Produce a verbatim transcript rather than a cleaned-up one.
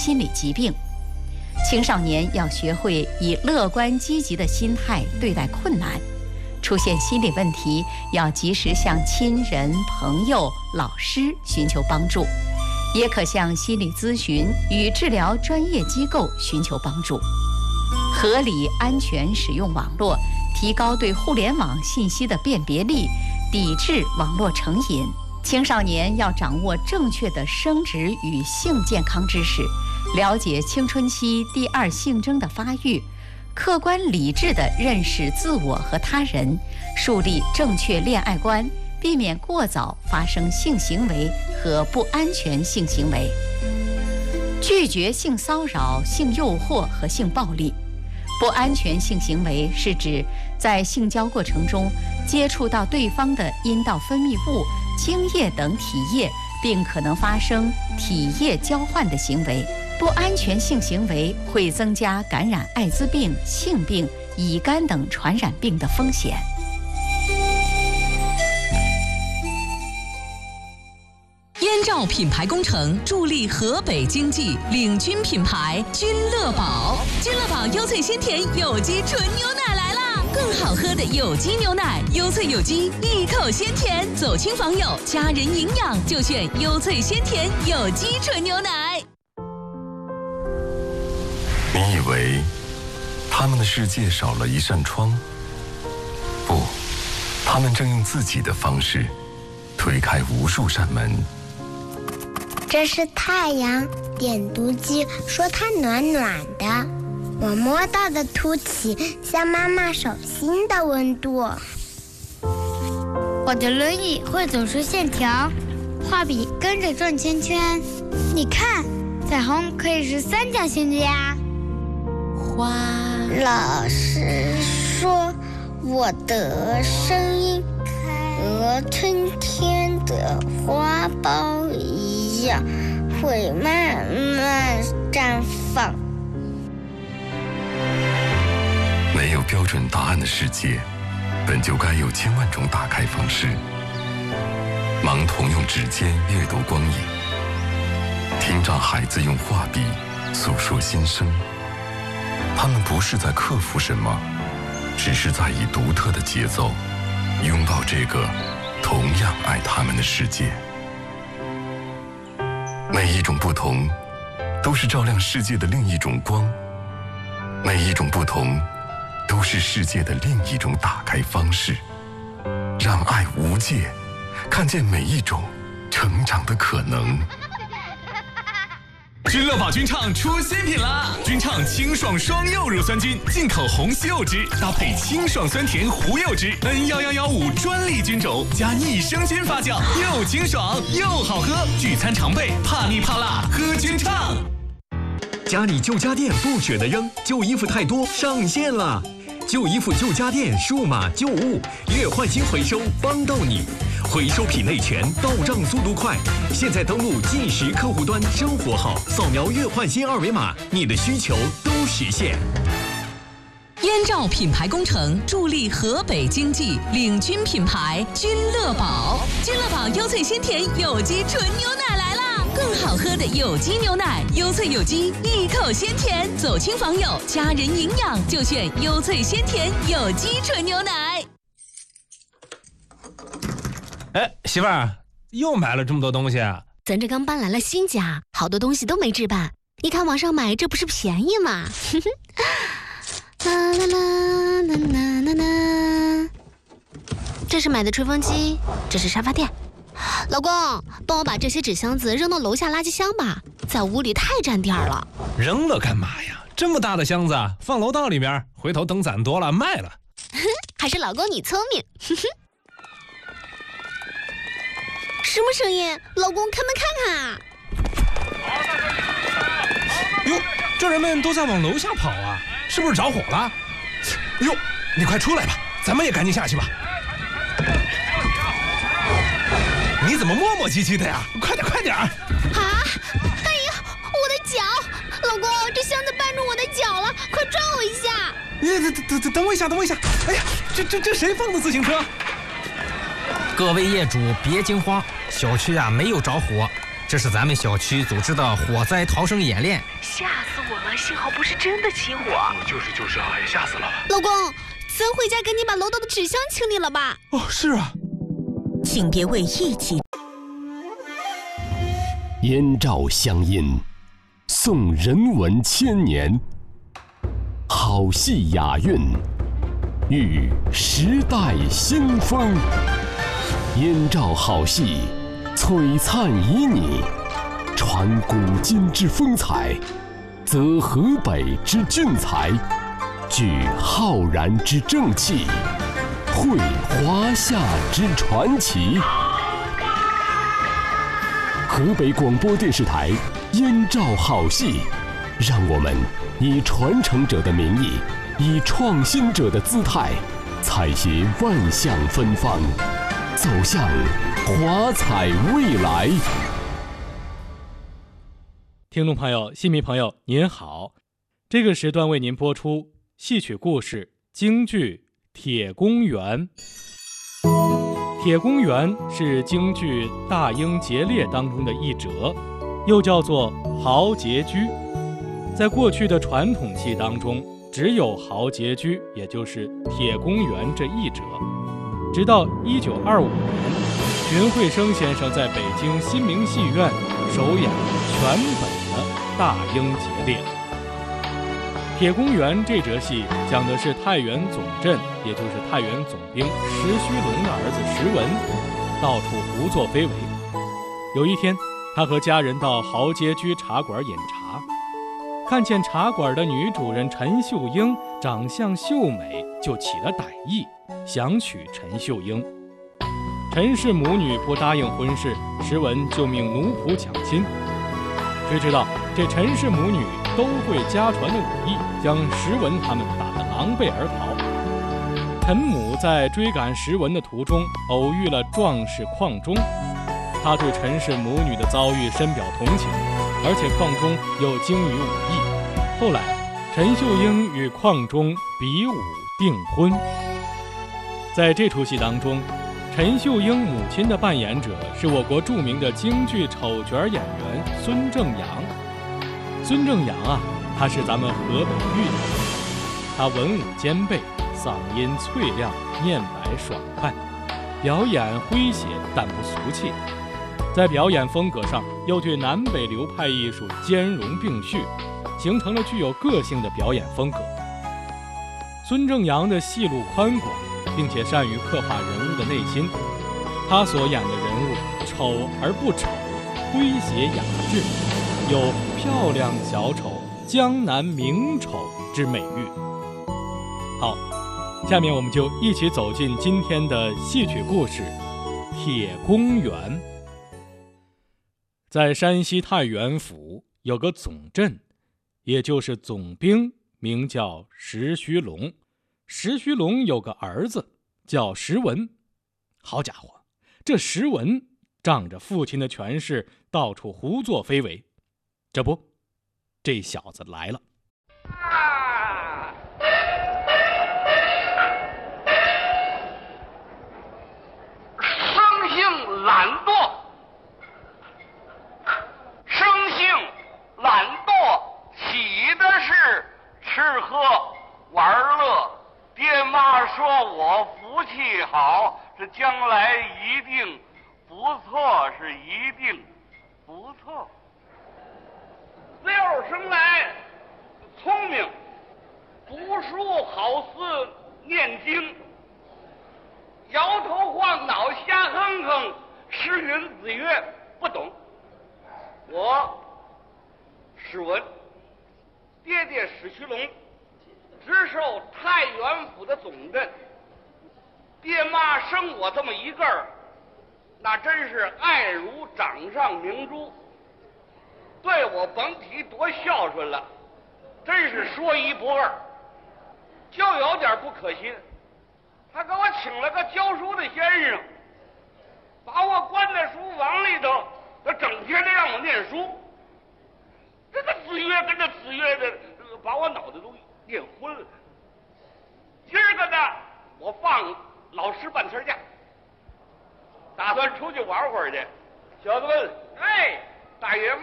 心理疾病。青少年要学会以乐观积极的心态对待困难，出现心理问题要及时向亲人、朋友、老师寻求帮助，也可向心理咨询与治疗专业机构寻求帮助。合理安全使用网络，提高对互联网信息的辨别力，抵制网络成瘾。青少年要掌握正确的生殖与性健康知识，了解青春期第二性征的发育，客观理智地认识自我和他人，树立正确恋爱观，避免过早发生性行为和不安全性行为。拒绝性骚扰、性诱惑和性暴力。不安全性行为是指在性交过程中接触到对方的阴道分泌物、精液等体液，并可能发生体液交换的行为。不安全性行为会增加感染艾滋病、性病、乙肝等传染病的风险。 燕赵品牌工程助力河北经济，领军品牌君乐宝。君乐宝优萃鲜甜有机纯牛奶来啦！更好喝的有机牛奶，优萃有机，一口鲜甜。走亲访友，家人营养就选优萃鲜甜有机纯牛奶。 你以为他们的世界少了一扇窗？不，他们正用自己的方式推开无数扇门。 这是太阳，点读机说它暖暖的，我摸到的凸起像妈妈手心的温度。 我的轮椅会走出线条，画笔跟着转圈圈。你看，彩虹可以是三角形的呀。 花，老师说我的声音和春天的花苞一样，会慢慢绽放。 没有标准答案的世界，本就该有千万种打开方式。盲童用指尖阅读光影，听障孩子用画笔诉说心声。他们不是在克服什么，只是在以独特的节奏拥抱这个同样爱他们的世界。每一种不同都是照亮世界的另一种光，每一种不同都是世界的另一种打开方式。让爱无界，看见每一种成长的可能。 君乐宝君畅出新品啦！君畅清爽双柚乳酸菌，进口红西柚汁，搭配清爽酸甜胡柚汁 N 一一一五专利菌种加益生菌发酵，又清爽又好喝。聚餐常备，怕腻怕辣喝君畅。 家里旧家电不舍得扔，旧衣服太多上线了。旧衣服旧家电数码旧物月换新回收帮到你，回收品类全，到账速度快。现在登录即时客户端生活号，扫描月换新二维码，你的需求都实现。 燕赵品牌工程助力河北经济，领军品牌君乐宝。君乐宝优萃鲜甜有机纯牛奶来啦！更好喝的有机牛奶，优萃有机，一口鲜甜。走亲访友，家人营养就选优萃鲜甜有机纯牛奶。 哎，媳妇儿，又买了这么多东西啊？ 咱这刚搬来了新家，好多东西都没置办。你看网上买，这不是便宜吗？啦啦啦啦啦啦啦！这是买的吹风机，这是沙发垫。老公，帮我把这些纸箱子扔到楼下垃圾箱吧，在屋里太占地儿了。 扔了干嘛呀？这么大的箱子放楼道里面，回头等攒多了卖了。 还是老公你聪明。什么声音？老公，开门看看啊！ 哟，这人们都在往楼下跑啊，是不是着火了？哟，你快出来吧，咱们也赶紧下去吧。你怎么磨磨唧唧的呀？快点快点！啊！ 哎呀，我的脚！老公，这箱子绊住我的脚了，快抓我一下！ 你等等等等我一下，等我一下！哎呀，这这这谁放的自行车？ 各位业主别惊慌，小区啊没有着火，这这是咱们小区组织的火灾逃生演练。 吓死我了！幸好不是真的起火。 就是就是啊，也吓死了。 老公，咱回家赶紧把楼道的纸箱清理了吧。 哦，是啊。 请别为一己。 燕赵乡音，颂人文千年，好戏雅韵，遇时代新风。燕赵好戏，璀璨旖旎，传古今之风采，则河北之俊才，聚浩然之正气，绘华夏之传奇。河北广播电视台燕赵好戏，让我们以传承者的名义，以创新者的姿态，采撷万象芬芳，走向华彩未来。 听众朋友、戏迷朋友您好，这个时段为您播出戏曲故事京剧《铁公园》。铁公园是京剧《大英劫猎》当中的一折，又叫做豪杰居。在过去的传统戏当中，只有豪杰居，也就是铁公园这一折。直到一九二五年，荀慧生先生在北京新明戏院首演全本的《大英劫猎》。铁公园这折戏讲的是太原总镇，也就是太原总兵石须龙的儿子石文，到处胡作非为。有一天，他和家人到豪杰居茶馆饮茶，看见茶馆的女主人陈秀英长相秀美，就起了歹意，想娶陈秀英。陈氏母女不答应婚事，石文就命奴仆抢亲。谁知道这陈氏母女都会家传的武艺，将石文他们打得狼狈而逃。陈母在追赶石文的途中，偶遇了壮士邝忠，他对陈氏母女的遭遇深表同情，而且邝忠又精于武艺。后来，陈秀英与邝忠比武订婚。在这出戏当中，陈秀英母亲的扮演者是我国著名的京剧丑角演员孙正阳。孙正阳啊，他是咱们河北豫人，他文武兼备，嗓音脆亮，面白爽快，表演诙谐但不俗气。在表演风格上，又对南北流派艺术兼容并蓄，形成了具有个性的表演风格。孙正阳的戏路宽广，并且善于刻画人物的内心，他所演的人物丑而不丑，诙谐雅致，有漂亮小丑、江南名丑之美誉。好，下面我们就一起走进今天的戏曲故事《铁公园》。在山西太原府有个总镇，也就是总兵，名叫石须龙。石须龙有个儿子叫石文。好家伙，这石文仗着父亲的权势，到处胡作非为。这不，这小子来了。 生性懒惰，生性懒惰，起的是吃喝玩乐。爹妈说我福气好，这将来一定不错，是一定不错。六生来聪明，读书好似念经，摇头晃脑瞎哼哼，诗云子曰不懂。我史文，爹爹史须龙，直受太原府的总镇。爹妈生我这么一个儿，那真是爱如掌上明珠，对我甭提多孝顺了，真是说一不二。就有点不可惜，他给我请了个教书的先生，把我关在书房里头，他整天的让我念书。这个子曰跟着子曰的，把我脑袋都念昏了。今儿个呢，我放老师半天假，打算出去玩会儿去。小子们，哎， 大爷